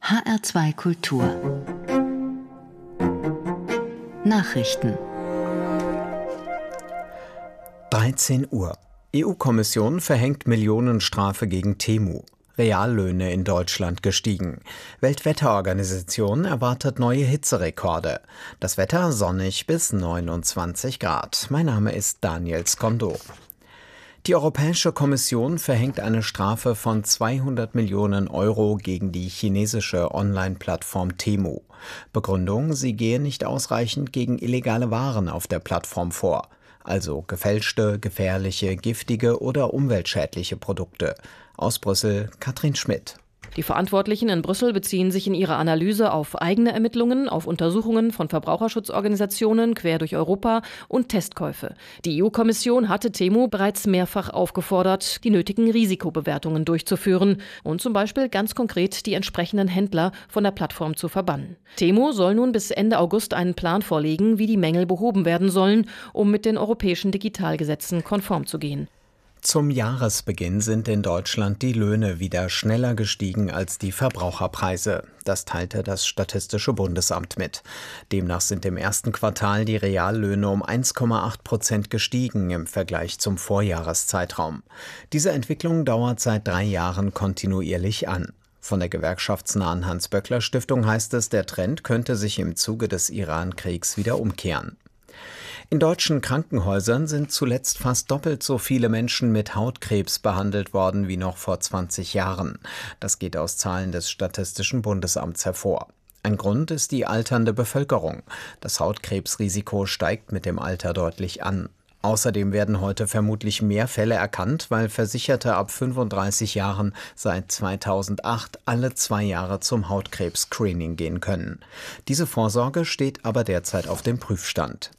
HR2 Kultur Nachrichten 13 Uhr. EU-Kommission verhängt Millionenstrafe gegen Temu. Reallöhne in Deutschland gestiegen. Weltwetterorganisation erwartet neue Hitzerekorde. Das Wetter sonnig bis 29 Grad. Mein Name ist Daniel Skondo. Die Europäische Kommission verhängt eine Strafe von 200 Millionen Euro gegen die chinesische Online-Plattform Temu. Begründung: sie gehe nicht ausreichend gegen illegale Waren auf der Plattform vor. Also gefälschte, gefährliche, giftige oder umweltschädliche Produkte. Aus Brüssel, Katrin Schmidt. Die Verantwortlichen in Brüssel beziehen sich in ihrer Analyse auf eigene Ermittlungen, auf Untersuchungen von Verbraucherschutzorganisationen quer durch Europa und Testkäufe. Die EU-Kommission hatte Temu bereits mehrfach aufgefordert, die nötigen Risikobewertungen durchzuführen und zum Beispiel ganz konkret die entsprechenden Händler von der Plattform zu verbannen. Temu soll nun bis Ende August einen Plan vorlegen, wie die Mängel behoben werden sollen, um mit den europäischen Digitalgesetzen konform zu gehen. Zum Jahresbeginn sind in Deutschland die Löhne wieder schneller gestiegen als die Verbraucherpreise. Das teilte das Statistische Bundesamt mit. Demnach sind im ersten Quartal die Reallöhne um 1,8% gestiegen im Vergleich zum Vorjahreszeitraum. Diese Entwicklung dauert seit 3 Jahren kontinuierlich an. Von der gewerkschaftsnahen Hans-Böckler-Stiftung heißt es, der Trend könnte sich im Zuge des Iran-Kriegs wieder umkehren. In deutschen Krankenhäusern sind zuletzt fast doppelt so viele Menschen mit Hautkrebs behandelt worden wie noch vor 20 Jahren. Das geht aus Zahlen des Statistischen Bundesamts hervor. Ein Grund ist die alternde Bevölkerung. Das Hautkrebsrisiko steigt mit dem Alter deutlich an. Außerdem werden heute vermutlich mehr Fälle erkannt, weil Versicherte ab 35 Jahren seit 2008 alle 2 Jahre zum Hautkrebs-Screening gehen können. Diese Vorsorge steht aber derzeit auf dem Prüfstand.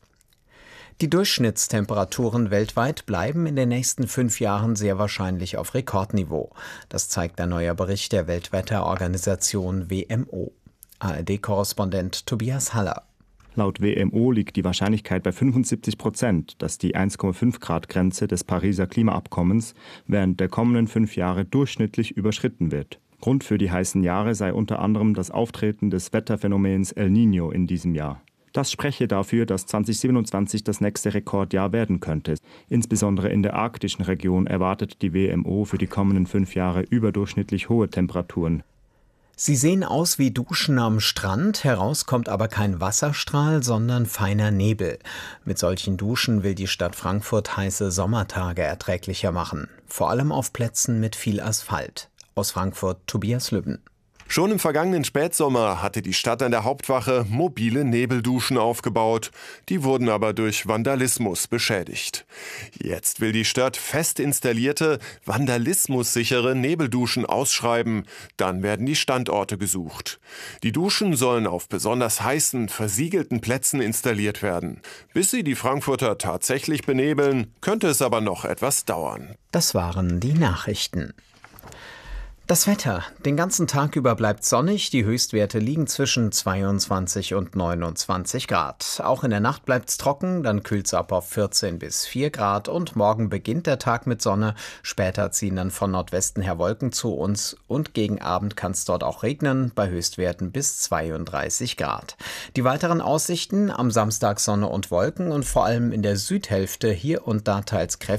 Die Durchschnittstemperaturen weltweit bleiben in den nächsten 5 Jahren sehr wahrscheinlich auf Rekordniveau. Das zeigt ein neuer Bericht der Weltwetterorganisation WMO. ARD-Korrespondent Tobias Haller. Laut WMO liegt die Wahrscheinlichkeit bei 75%, dass die 1,5-Grad-Grenze des Pariser Klimaabkommens während der kommenden 5 Jahre durchschnittlich überschritten wird. Grund für die heißen Jahre sei unter anderem das Auftreten des Wetterphänomens El Niño in diesem Jahr. Das spreche dafür, dass 2027 das nächste Rekordjahr werden könnte. Insbesondere in der arktischen Region erwartet die WMO für die kommenden 5 Jahre überdurchschnittlich hohe Temperaturen. Sie sehen aus wie Duschen am Strand, heraus kommt aber kein Wasserstrahl, sondern feiner Nebel. Mit solchen Duschen will die Stadt Frankfurt heiße Sommertage erträglicher machen. Vor allem auf Plätzen mit viel Asphalt. Aus Frankfurt Tobias Lübben. Schon im vergangenen Spätsommer hatte die Stadt an der Hauptwache mobile Nebelduschen aufgebaut. Die wurden aber durch Vandalismus beschädigt. Jetzt will die Stadt fest installierte, vandalismussichere Nebelduschen ausschreiben. Dann werden die Standorte gesucht. Die Duschen sollen auf besonders heißen, versiegelten Plätzen installiert werden. Bis sie die Frankfurter tatsächlich benebeln, könnte es aber noch etwas dauern. Das waren die Nachrichten. Das Wetter. Den ganzen Tag über bleibt sonnig. Die Höchstwerte liegen zwischen 22 und 29 Grad. Auch in der Nacht bleibt's trocken, dann kühlt's ab auf 14 bis 4 Grad. Und morgen beginnt der Tag mit Sonne. Später ziehen dann von Nordwesten her Wolken zu uns. Und gegen Abend kann's dort auch regnen, bei Höchstwerten bis 32 Grad. Die weiteren Aussichten: am Samstag Sonne und Wolken und vor allem in der Südhälfte hier und da teils kräftig